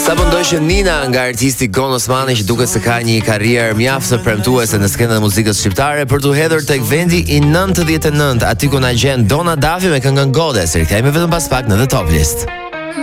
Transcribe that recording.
Që Nina nga artisti Gon Osmani që duket se ka një karrierë mjaft të premtuese në skenën e muzikës shqiptare për t'u hedhur tek vendi i 99 aty ku na gjen Dona Davi me këngën Goddess. Rikthehemi vetëm pas pak në The Top List.